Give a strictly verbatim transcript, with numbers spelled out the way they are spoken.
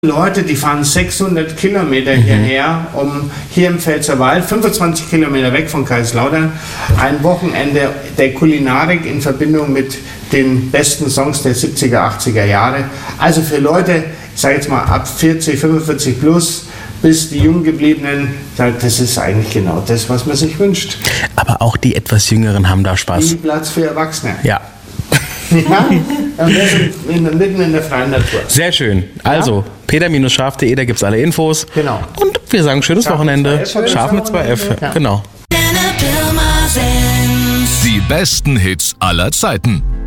Leute, die fahren sechshundert Kilometer hierher, um hier im Pfälzerwald, fünfundzwanzig Kilometer weg von Kaiserslautern, ein Wochenende der Kulinarik in Verbindung mit den besten Songs der siebziger, achtziger Jahre. Also für Leute, ich sage jetzt mal ab vierzig, fünfundvierzig plus, bis die Junggebliebenen, das ist eigentlich genau das, was man sich wünscht. Aber auch die etwas Jüngeren haben da Spaß. Viel Platz für Erwachsene. Ja. Ja, und das in, mitten in der freien Natur. Sehr schön. Also, ja? peter scharf punkt de, da gibt es alle Infos. Genau. Und wir sagen schönes Scharf Wochenende. Scharf mit zwei F. Ja. Genau. Die besten Hits aller Zeiten.